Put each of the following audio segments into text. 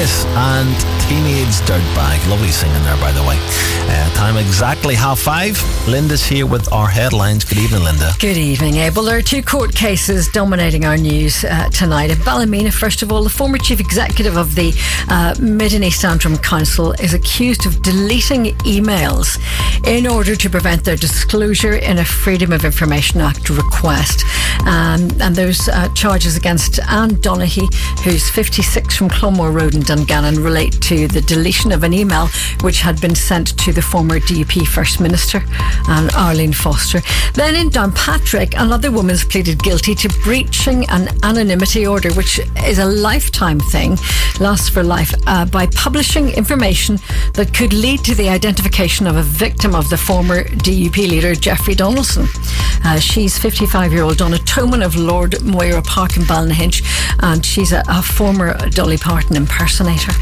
Fergus and Teenage Dirtbag. Lovely singing there, by the way. Time exactly 5:30. Linda's here with our headlines. Good evening, Linda. Good evening, Abel. There are two court cases dominating our news tonight. In Ballymena, first of all, the former chief executive of the Mid and East Antrim Council is accused of deleting emails in order to prevent their disclosure in a Freedom of Information Act request. And those charges against Anne Donaghy, who's 56 from Clonmore Road in Dungannon, relate to the deletion of an email which had been sent to the former DUP First Minister, Arlene Foster. Then in Downpatrick, another woman's pleaded guilty to breaching an anonymity order, which is a lifetime thing, lasts for life, by publishing information that could lead to the identification of a victim of the former DUP leader, Jeffrey Donaldson. She's 55-year-old Donna Toman of Lord Moira Park in Ballynahinch, and she's a former Dolly Parton impersonator.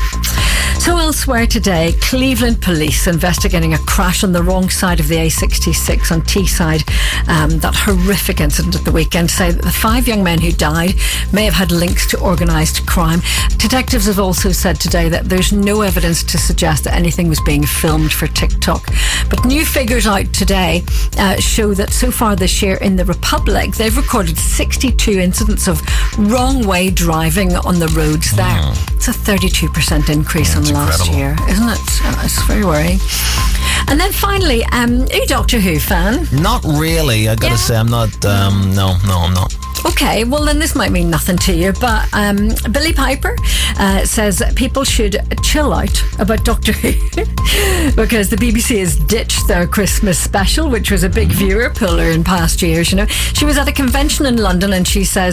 So elsewhere today, Cleveland police investigating a crash on the wrong side of the A66 on Teesside. That horrific incident at the weekend, say that the 5 young men who died may have had links to organised crime. Detectives have also said today that there's no evidence to suggest that anything was being filmed for TikTok. But new figures out today show that so far this year in the Republic, they've recorded 62 incidents of wrong way driving on the roads there. It's a 32% increase on last year, isn't it? It's very worrying. And then finally, are you a Doctor Who fan? Not really. I gotta say, I'm not. No, I'm not. Okay, well then this might mean nothing to you, but Billy Piper says that people should chill out about Doctor Who because the BBC has ditched their Christmas special, which was a big viewer puller in past years. You know, she was at a convention in London and she says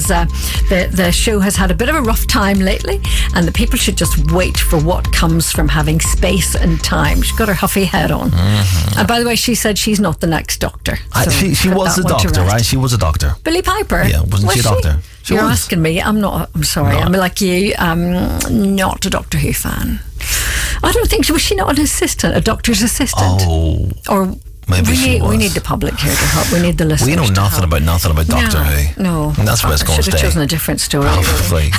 the show has had a bit of a rough time lately, and the people should just wait for what comes from having space and time. She's got her huffy head on. And by the way, she said she's not the next Doctor. So she was a doctor, right? She was a doctor. Billy Piper. Yeah. Wasn't she a doctor? You're asking me. I'm not. I'm sorry. No. I'm like you. I'm not a Doctor Who fan. I don't think. Was she not an assistant? A doctor's assistant? Oh. Or maybe we need the public here to help. We need the listeners. We know nothing about Doctor Who. No. And that's where it's going to stay. I should have chosen a different story. Probably.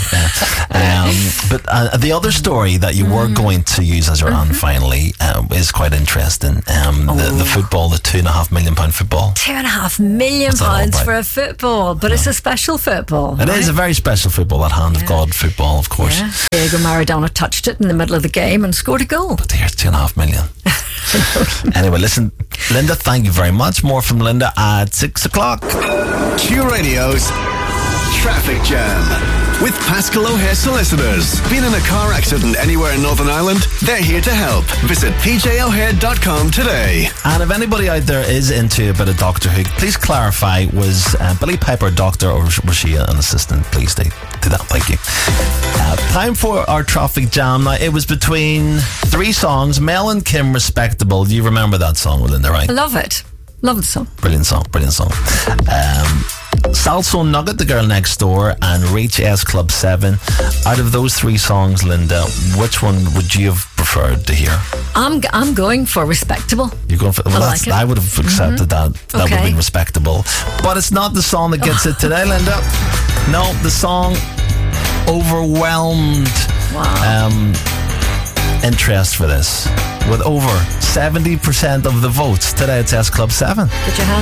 But the other story that you were going to use as your own finally is quite interesting. The football, the £2.5 million football. £2.5 million for a football, but it's a special football. It is a very special football. That hand of God football, of course. Yeah. Diego Maradona touched it in the middle of the game and scored a goal. But here's £2.5 million. Anyway, listen, Linda, thank you very much. More from Linda at 6 o'clock. Q Radio's Traffic Jam with Pascal O'Hare Solicitors. Been in a car accident anywhere in Northern Ireland? They're here to help. Visit pjohare.com today. And if anybody out there is into a bit of Doctor Who, please clarify, was Billy Piper a doctor or was she an assistant? Please do that. Thank you. Time for our traffic jam. Now, it was between 3 songs. Mel and Kim, Respectable. Do you remember that song, Linda, right? I love it. Love the song. Brilliant song. Salso Nugget, The Girl Next Door, and Reach S Club 7. Out of those 3 songs, Linda, which one would you have preferred to hear? I'm going for Respectable. You're going for I would have accepted that. That would have been Respectable. But it's not the song that gets it today, Linda. No, the song overwhelmed interest for this, with over 70% of the votes. Today it's S Club 7. Put your hand